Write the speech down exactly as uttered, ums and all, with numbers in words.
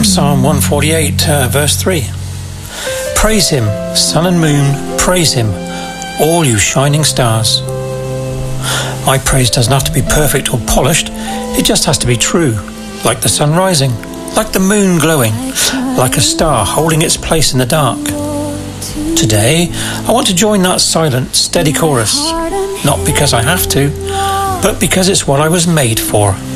from Psalm one forty-eight, uh, verse three. Praise him, sun and moon, praise him, all you shining stars. My praise doesn't have to be perfect or polished, it just has to be true, like the sun rising, like the moon glowing, like a star holding its place in the dark. Today, I want to join that silent, steady chorus, not because I have to, but because it's what I was made for.